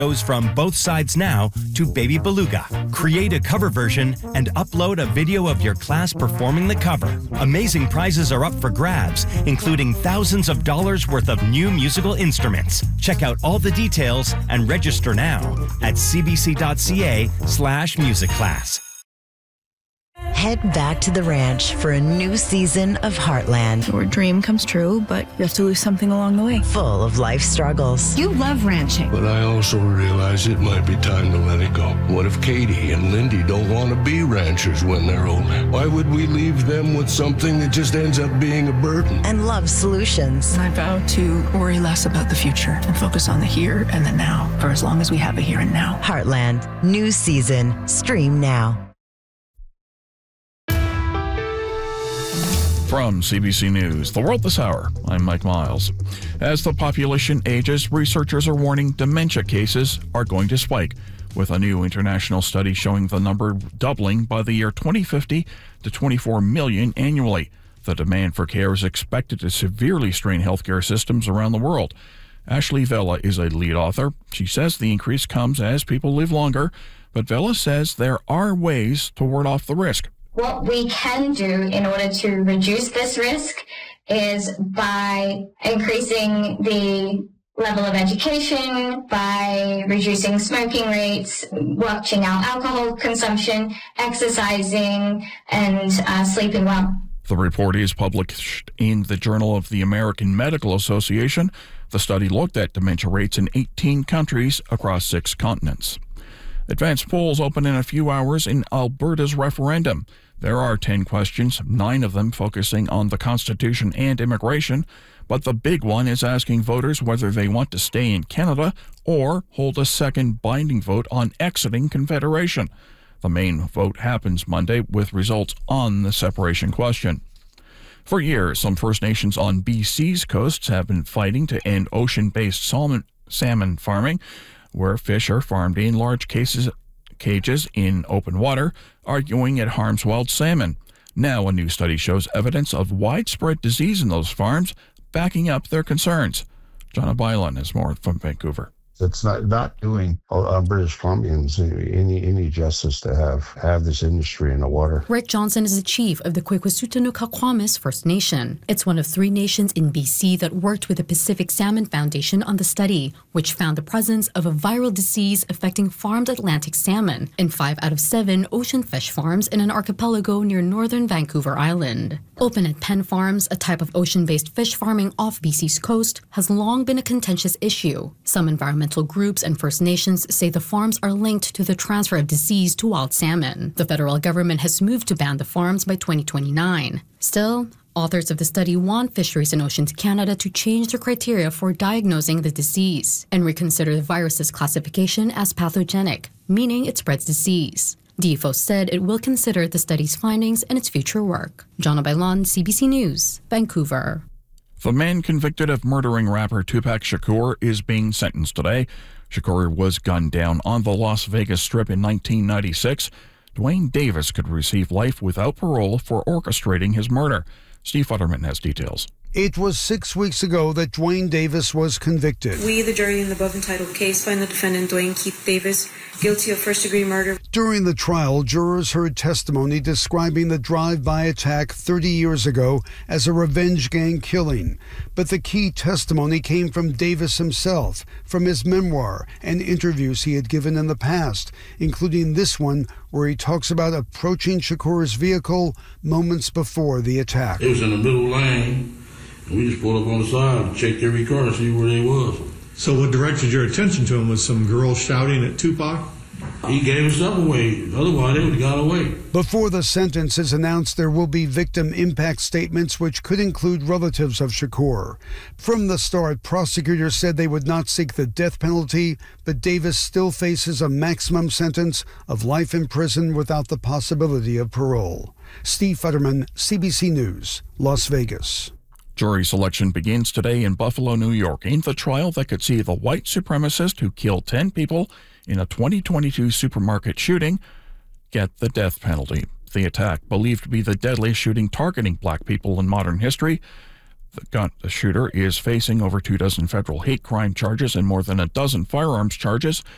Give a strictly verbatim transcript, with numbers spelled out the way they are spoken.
Goes from Both Sides Now to Baby Beluga. Create a cover version and upload a video of your class performing the cover. Amazing prizes are up for grabs, including thousands of dollars worth of new musical instruments. Check out all the details and register now at cbc.ca slash music class. Head back to the ranch for a new season of Heartland. Your dream comes true, but you have to lose something along the way. Full of life struggles. You love ranching. But I also realize it might be time to let it go. What if Katie and Lindy don't want to be ranchers when they're older? Why would we leave them with something that just ends up being a burden? And love solutions. I vow to worry less about the future and focus on the here and the now for as long as we have a here and now. Heartland, new season. Stream now. From C B C News, The World This Hour, I'm Mike Miles. As the population ages, researchers are warning dementia cases are going to spike, with a new international study showing the number doubling by the year twenty fifty to twenty-four million annually. The demand for care is expected to severely strain healthcare systems around the world. Ashley Vela is a lead author. She says the increase comes as people live longer, but Vela says there are ways to ward off the risk. What we can do in order to reduce this risk is by increasing the level of education, by reducing smoking rates, watching out alcohol consumption, exercising, and uh, sleeping well. The report is published in the Journal of the American Medical Association. The study looked at dementia rates in eighteen countries across six continents. Advanced polls open in a few hours in Alberta's referendum. There are ten questions, nine of them focusing on the Constitution and immigration, but the big one is asking voters whether they want to stay in Canada or hold a second binding vote on exiting Confederation. The main vote happens Monday with results on the separation question. For years, some First Nations on B C's coasts have been fighting to end ocean-based salmon, salmon farming, where fish are farmed in large cases, cages in open water, arguing it harms wild salmon. Now a new study shows evidence of widespread disease in those farms, backing up their concerns. John Bylan has more from Vancouver. It's not, not doing uh, British Columbians any any justice to have, have this industry in the water. Rick Johnson is the chief of the Kwikwasutun-Nookwamis First Nation. It's one of three nations in B C that worked with the Pacific Salmon Foundation on the study, which found the presence of a viral disease affecting farmed Atlantic salmon in five out of seven ocean fish farms in an archipelago near northern Vancouver Island. Open at Penn Farms, a type of ocean-based fish farming off B C's coast, has long been a contentious issue. Some environmental groups and First Nations say the farms are linked to the transfer of disease to wild salmon. The federal government has moved to ban the farms by twenty twenty-nine. Still, authors of the study want Fisheries and Oceans Canada to change their criteria for diagnosing the disease and reconsider the virus's classification as pathogenic, meaning it spreads disease. D F O said it will consider the study's findings and its future work. Jonna Bailon, C B C News, Vancouver. The man convicted of murdering rapper Tupac Shakur is being sentenced today. Shakur was gunned down on the Las Vegas Strip in nineteen ninety-six. Dwayne Davis could receive life without parole for orchestrating his murder. Steve Futterman has details. It was six weeks ago that Dwayne Davis was convicted. We, the jury in the above entitled case, find the defendant, Dwayne Keith Davis, guilty of first-degree murder. During the trial, jurors heard testimony describing the drive-by attack thirty years ago as a revenge gang killing. But the key testimony came from Davis himself, from his memoir and interviews he had given in the past, including this one where he talks about approaching Shakur's vehicle moments before the attack. It was in the middle lane. We just pulled up on the side and checked every car to see where they was. So what directed your attention to him was some girl shouting at Tupac? He gave himself away. Otherwise, they would have got away. Before the sentence is announced, there will be victim impact statements which could include relatives of Shakur. From the start, prosecutors said they would not seek the death penalty, but Davis still faces a maximum sentence of life in prison without the possibility of parole. Steve Futterman, C B C News, Las Vegas. Jury selection begins today in Buffalo, New York, in the trial that could see the white supremacist who killed ten people in a twenty twenty-two supermarket shooting get the death penalty. The attack, believed to be the deadliest shooting targeting black people in modern history, the, gun, the shooter is facing over two dozen federal hate crime charges and more than a dozen firearms charges.